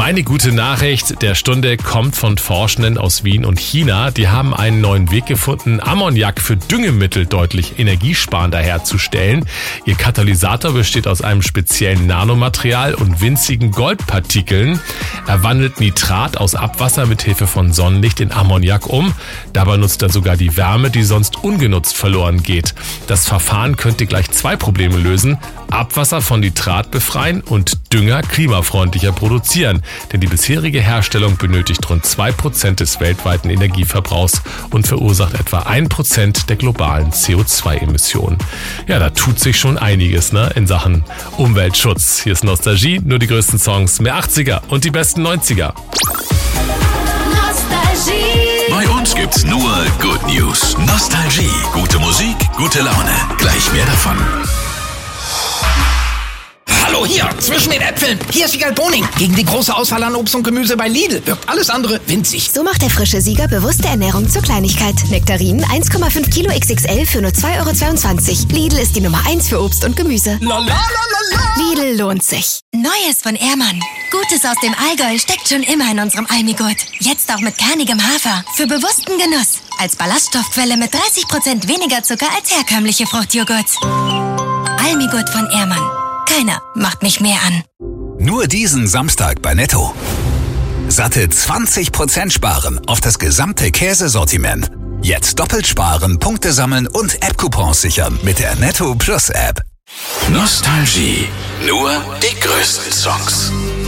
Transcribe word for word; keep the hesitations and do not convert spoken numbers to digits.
Meine gute Nachricht der Stunde kommt von Forschenden aus Wien und China. Die haben einen neuen Weg gefunden, Ammoniak für Düngemittel deutlich energiesparender herzustellen. Ihr Katalysator besteht aus einem speziellen Nanomaterial und winzigen Goldpartikeln. Er wandelt Nitrat aus Abwasser mit Hilfe von Sonnenlicht in Ammoniak um. Dabei nutzt er sogar die Wärme, die sonst ungenutzt verloren geht. Das Verfahren könnte gleich zwei Probleme lösen: Abwasser von Nitrat befreien und Dünger klimafreundlicher produzieren. Denn die bisherige Herstellung benötigt rund zwei Prozent des weltweiten Energieverbrauchs und verursacht etwa ein Prozent der globalen C O zwei Emissionen. Ja, da tut sich schon einiges, ne, in Sachen Umweltschutz. Hier ist Nostalgie, nur die größten Songs, mehr achtziger und die besten neunziger. Nostalgie. Bei uns gibt's nur Good News. Nostalgie. Gute Musik, gute Laune. Gleich mehr davon. Hallo, hier, zwischen den Äpfeln. Hier ist Wiegald Boning. Gegen die große Auswahl an Obst und Gemüse bei Lidl wirkt alles andere winzig. So macht der frische Sieger bewusste Ernährung zur Kleinigkeit. Nektarinen eins Komma fünf Kilo X X L für nur zwei Euro zweiundzwanzig. Lidl ist die Nummer eins für Obst und Gemüse. La, la, la, la, la. Lidl lohnt sich. Neues von Ehrmann. Gutes aus dem Allgäu steckt schon immer in unserem Almigurt. Jetzt auch mit kernigem Hafer. Für bewussten Genuss. Als Ballaststoffquelle mit dreißig Prozent weniger Zucker als herkömmliche Fruchtjoghurts. Almigurt von Ehrmann. Keiner macht mich mehr an. Nur diesen Samstag bei Netto. Satte zwanzig Prozent sparen auf das gesamte Käsesortiment. Jetzt doppelt sparen, Punkte sammeln und App-Coupons sichern mit der Netto Plus App. Nostalgie. Nur die größten Songs.